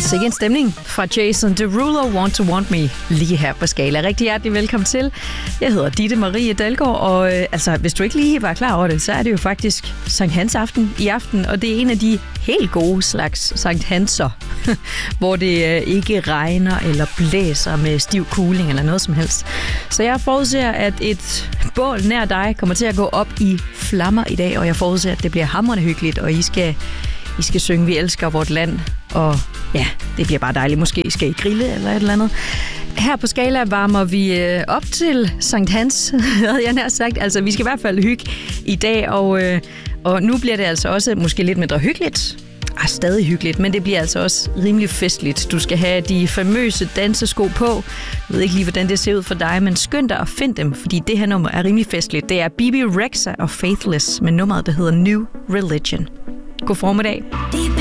Sikke en stemning fra Jason Derulo, Want to Want Me, lige her på Skala. Rigtig hjertelig velkommen til. Jeg hedder Ditte Marie Dalgaard, og hvis du ikke lige var klar over det, så er det jo faktisk Sankt Hans aften i aften, og det er en af de helt gode slags Sankt Hanser, hvor det ikke regner eller blæser med stiv kuling eller noget som helst. Så jeg forudser, at et bål nær dig kommer til at gå op i flammer i dag, og jeg forudser, at det bliver hamrende hyggeligt, og I skal synge Vi elsker vort land, og ja, det bliver bare dejligt. Måske skal I grille eller et eller andet. Her på Skala varmer vi op til Sankt Hans, havde jeg nær sagt. Altså, vi skal i hvert fald hygge i dag, og nu bliver det altså også måske lidt mindre hyggeligt. Stadig hyggeligt, men det bliver altså også rimelig festligt. Du skal have de famøse dansesko på. Jeg ved ikke lige, hvordan det ser ud for dig, men skynd dig at finde dem, fordi det her nummer er rimelig festligt. Det er Bebe Rexha og Faithless med nummeret, der hedder New Religion. God formiddag.